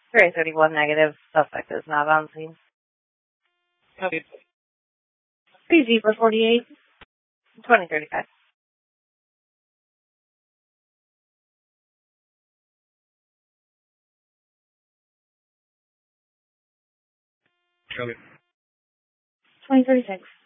Gray 31 negative. Suspect is not on scene. Copy. PG for 48. 2035. Copy. 2036.